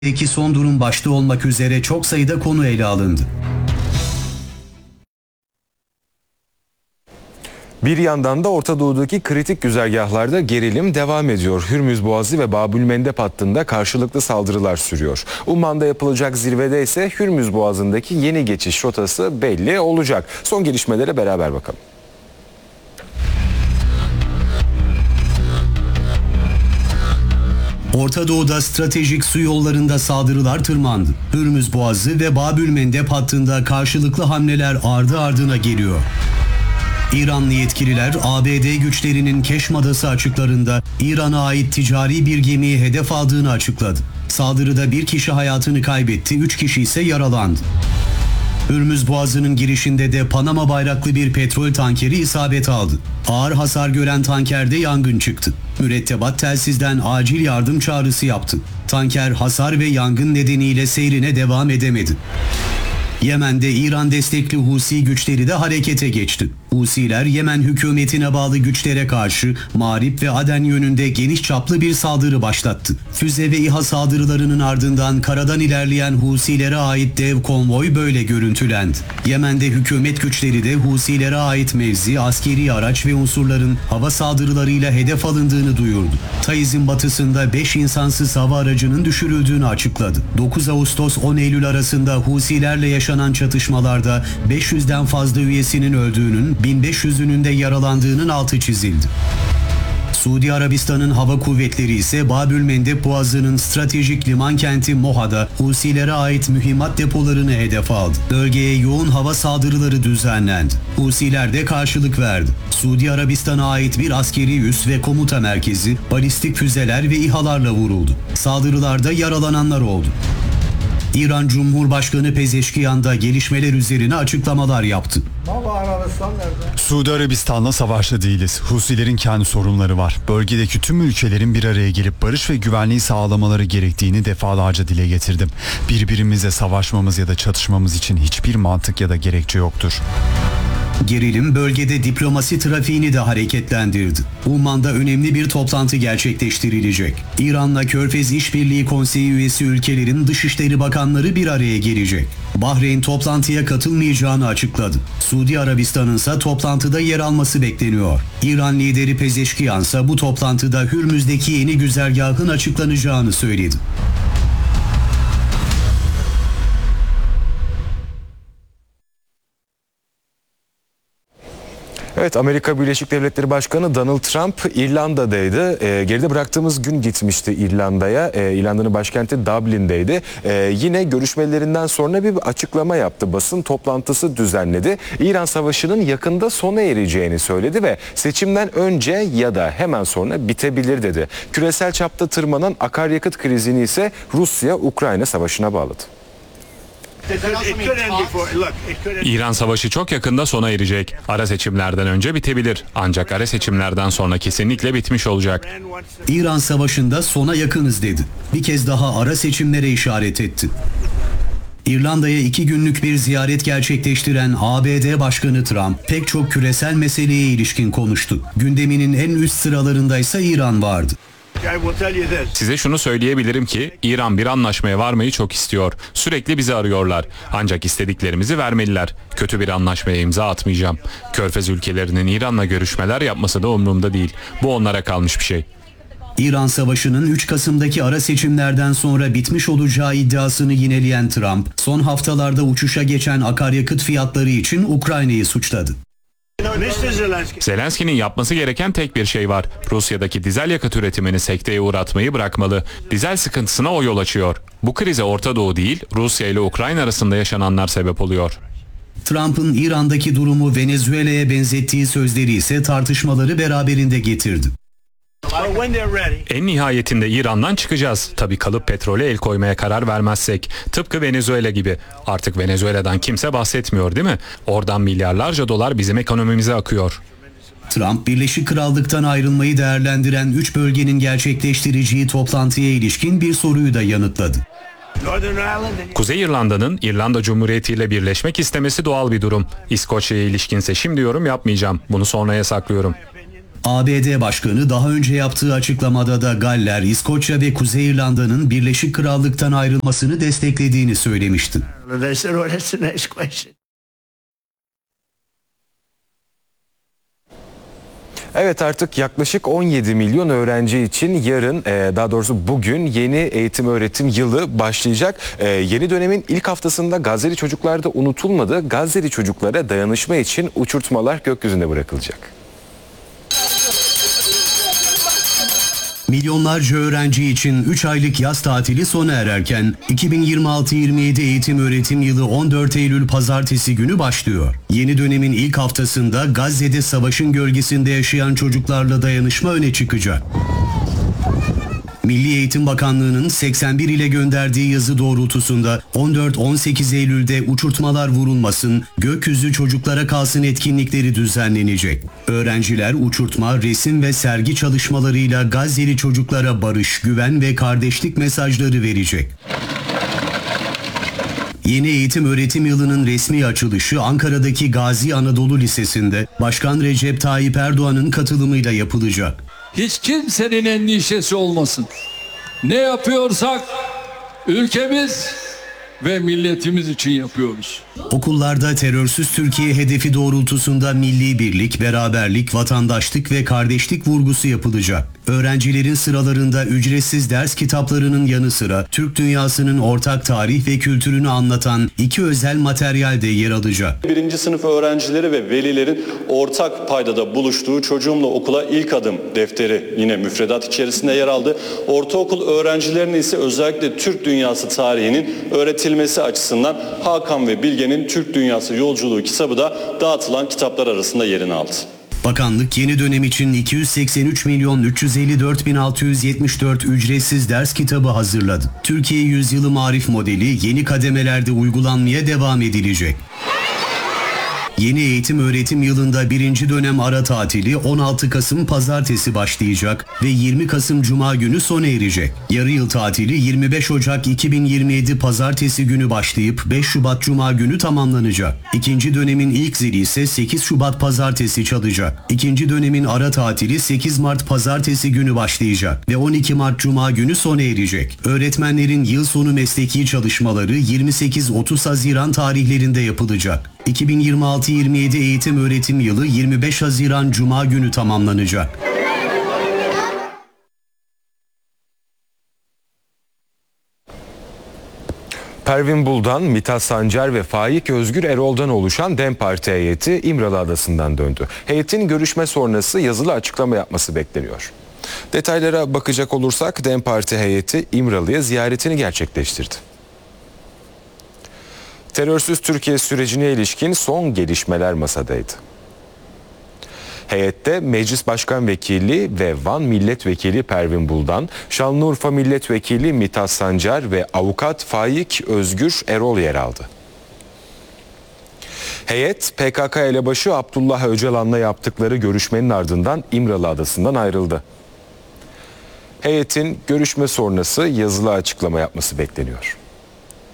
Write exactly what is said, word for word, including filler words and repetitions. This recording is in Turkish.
Bölgedeki son durum başta olmak üzere çok sayıda konu ele alındı. Bir yandan da Orta Doğu'daki kritik güzergahlarda gerilim devam ediyor. Hürmüz Boğazı ve Babülmendeb hattında karşılıklı saldırılar sürüyor. Umman'da yapılacak zirvede ise Hürmüz Boğazı'ndaki yeni geçiş rotası belli olacak. Son gelişmelere beraber bakalım. Orta Doğu'da stratejik su yollarında saldırılar tırmandı. Hürmüz Boğazı ve Babülmendeb hattında karşılıklı hamleler ardı ardına geliyor. İranlı yetkililer A B D güçlerinin Keşm Adası açıklarında İran'a ait ticari bir gemiyi hedef aldığını açıkladı. Saldırıda bir kişi hayatını kaybetti, üç kişi ise yaralandı. Hürmüz Boğazı'nın girişinde de Panama bayraklı bir petrol tankeri isabet aldı. Ağır hasar gören tankerde yangın çıktı. Mürettebat telsizden acil yardım çağrısı yaptı. Tanker hasar ve yangın nedeniyle seyrine devam edemedi. Yemen'de İran destekli Husi güçleri de harekete geçti. Husiler Yemen hükümetine bağlı güçlere karşı Mağrip ve Aden yönünde geniş çaplı bir saldırı başlattı. Füze ve İHA saldırılarının ardından karadan ilerleyen Husilere ait dev konvoy böyle görüntülendi. Yemen'de hükümet güçleri de Husilere ait mevzi, askeri araç ve unsurların hava saldırılarıyla hedef alındığını duyurdu. Taiz'in batısında beş insansız hava aracının düşürüldüğünü açıkladı. dokuz Ağustos on Eylül arasında Husilerle yaşanan çatışmalarda beş yüzden fazla üyesinin öldüğünün, bin beş yüzünün de yaralandığının altı çizildi. Suudi Arabistan'ın hava kuvvetleri ise Babülmendeb Boğazı'nın stratejik liman kenti Moha'da Husilere ait mühimmat depolarını hedef aldı. Bölgeye yoğun hava saldırıları düzenlendi. Husiler de karşılık verdi. Suudi Arabistan'a ait bir askeri üs ve komuta merkezi balistik füzeler ve İHA'larla vuruldu. Saldırılarda yaralananlar oldu. İran Cumhurbaşkanı Pezeşkiyan da gelişmeler üzerine açıklamalar yaptı. Suudi Arabistan'la savaşta değiliz. Husilerin kendi sorunları var. Bölgedeki tüm ülkelerin bir araya gelip barış ve güvenliği sağlamaları gerektiğini defalarca dile getirdim. Birbirimizle savaşmamız ya da çatışmamız için hiçbir mantık ya da gerekçe yoktur. Gerilim bölgede diplomasi trafiğini de hareketlendirdi. Umman'da önemli bir toplantı gerçekleştirilecek. İran'la Körfez İşbirliği Konseyi üyesi ülkelerin Dışişleri Bakanları bir araya gelecek. Bahreyn toplantıya katılmayacağını açıkladı. Suudi Arabistan'ın ise toplantıda yer alması bekleniyor. İran lideri Pezeşkiyan ise bu toplantıda Hürmüz'deki yeni güzergahın açıklanacağını söyledi. Evet, Amerika Birleşik Devletleri Başkanı Donald Trump İrlanda'daydı. E, geride bıraktığımız gün gitmişti İrlanda'ya. E, İrlanda'nın başkenti Dublin'deydi. E, yine görüşmelerinden sonra bir açıklama yaptı. Basın toplantısı düzenledi. İran Savaşı'nın yakında sona ereceğini söyledi ve seçimden önce ya da hemen sonra bitebilir dedi. Küresel çapta tırmanan akaryakıt krizini ise Rusya-Ukrayna Savaşı'na bağladı. İran Savaşı çok yakında sona erecek. Ara seçimlerden önce bitebilir. Ancak ara seçimlerden sonra kesinlikle bitmiş olacak. İran Savaşı'nda sona yakınız dedi. Bir kez daha ara seçimlere işaret etti. İrlanda'ya iki günlük bir ziyaret gerçekleştiren A B D Başkanı Trump pek çok küresel meseleye ilişkin konuştu. Gündeminin en üst sıralarında ise İran vardı. Size şunu söyleyebilirim ki İran bir anlaşmaya varmayı çok istiyor. Sürekli bizi arıyorlar. Ancak istediklerimizi vermeliler. Kötü bir anlaşmaya imza atmayacağım. Körfez ülkelerinin İran'la görüşmeler yapması da umurumda değil. Bu onlara kalmış bir şey. İran Savaşı'nın üç Kasım'daki ara seçimlerden sonra bitmiş olacağı iddiasını yineleyen Trump, son haftalarda uçuşa geçen akaryakıt fiyatları için Ukrayna'yı suçladı. Zelenski'nin yapması gereken tek bir şey var. Rusya'daki dizel yakıt üretimini sekteye uğratmayı bırakmalı. Dizel sıkıntısına o yol açıyor. Bu krize Orta Doğu değil, Rusya ile Ukrayna arasında yaşananlar sebep oluyor. Trump'ın İran'daki durumu Venezuela'ya benzettiği sözleri ise tartışmaları beraberinde getirdi. En nihayetinde İran'dan çıkacağız. Tabii kalıp petrole el koymaya karar vermezsek. Tıpkı Venezuela gibi. Artık Venezuela'dan kimse bahsetmiyor değil mi? Oradan milyarlarca dolar bizim ekonomimize akıyor. Trump, Birleşik Krallık'tan ayrılmayı değerlendiren üç bölgenin gerçekleştireceği toplantıya ilişkin bir soruyu da yanıtladı. Kuzey İrlanda'nın İrlanda Cumhuriyeti ile birleşmek istemesi doğal bir durum. İskoçya'ya ilişkinse şimdi yorum yapmayacağım. Bunu sonraya saklıyorum. A B D Başkanı daha önce yaptığı açıklamada da Galler, İskoçya ve Kuzey İrlanda'nın Birleşik Krallık'tan ayrılmasını desteklediğini söylemişti. They said, well, that's the next question. Evet, artık yaklaşık on yedi milyon öğrenci için yarın, daha doğrusu bugün yeni eğitim öğretim yılı başlayacak. Yeni dönemin ilk haftasında Gazze'li çocuklar da unutulmadı. Gazze'li çocuklara dayanışma için uçurtmalar gökyüzüne bırakılacak. Milyonlarca öğrenci için üç aylık yaz tatili sona ererken iki bin yirmi altı yirmi yedi eğitim öğretim yılı on dört Eylül pazartesi günü başlıyor. Yeni dönemin ilk haftasında Gazze'de savaşın gölgesinde yaşayan çocuklarla dayanışma öne çıkacak. Milli Eğitim Bakanlığı'nın seksen bir ile gönderdiği yazı doğrultusunda on dört on sekiz Eylül'de uçurtmalar vurulmasın, gökyüzü çocuklara kalsın etkinlikleri düzenlenecek. Öğrenciler uçurtma, resim ve sergi çalışmalarıyla Gazze'li çocuklara barış, güven ve kardeşlik mesajları verecek. Yeni eğitim öğretim yılının resmi açılışı Ankara'daki Gazi Anadolu Lisesi'nde Başkan Recep Tayyip Erdoğan'ın katılımıyla yapılacak. Hiç kimsenin endişesi olmasın. Ne yapıyorsak ülkemiz ve milletimiz için yapıyoruz. Okullarda terörsüz Türkiye hedefi doğrultusunda milli birlik, beraberlik, vatandaşlık ve kardeşlik vurgusu yapılacak. Öğrencilerin sıralarında ücretsiz ders kitaplarının yanı sıra Türk dünyasının ortak tarih ve kültürünü anlatan iki özel materyal de yer alacak. Birinci sınıf öğrencileri ve velilerin ortak paydada buluştuğu Çocuğumla Okula İlk Adım defteri yine müfredat içerisinde yer aldı. Ortaokul öğrencilerine ise özellikle Türk dünyası tarihinin öğretilmesi açısından Hakan ve Bilge'nin Türk Dünyası Yolculuğu kitabı da dağıtılan kitaplar arasında yerini aldı. Bakanlık yeni dönem için iki yüz seksen üç milyon üç yüz elli dört bin altı yüz yetmiş dört ücretsiz ders kitabı hazırladı. Türkiye Yüzyılı Marif modeli yeni kademelerde uygulanmaya devam edilecek. Yeni eğitim öğretim yılında birinci dönem ara tatili on altı Kasım Pazartesi başlayacak ve yirmi Kasım Cuma günü sona erecek. Yarı yıl tatili yirmi beş Ocak iki bin yirmi yedi Pazartesi günü başlayıp beş Şubat Cuma günü tamamlanacak. İkinci dönemin ilk zili ise sekiz Şubat Pazartesi çalacak. İkinci dönemin ara tatili sekiz Mart Pazartesi günü başlayacak ve on iki Mart Cuma günü sona erecek. Öğretmenlerin yıl sonu mesleki çalışmaları yirmi sekiz otuz Haziran tarihlerinde yapılacak. iki bin yirmi altı yirmi yedi eğitim öğretim yılı yirmi beş Haziran Cuma günü tamamlanacak. Pervin Buldan, Mithat Sancar ve Faik Özgür Erol'dan oluşan DEM Parti heyeti İmralı Adası'ndan döndü. Heyetin görüşme sonrası yazılı açıklama yapması bekleniyor. Detaylara bakacak olursak DEM Parti heyeti İmralı'ya ziyaretini gerçekleştirdi. Terörsüz Türkiye sürecine ilişkin son gelişmeler masadaydı. Heyette Meclis Başkan Vekili ve Van Milletvekili Pervin Buldan, Şanlıurfa Milletvekili Mithat Sancar ve Avukat Faik Özgür Erol yer aldı. Heyet P K K elebaşı Abdullah Öcalan'la yaptıkları görüşmenin ardından İmralı Adası'ndan ayrıldı. Heyetin görüşme sonrası yazılı açıklama yapması bekleniyor.